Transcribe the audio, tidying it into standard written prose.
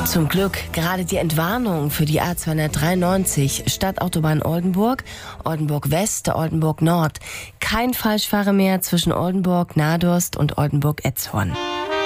Zum Glück gerade die Entwarnung für die A293 Stadtautobahn Oldenburg, Oldenburg West, Oldenburg Nord. Kein Falschfahrer mehr zwischen Oldenburg Nadorst und Oldenburg Etzhorn.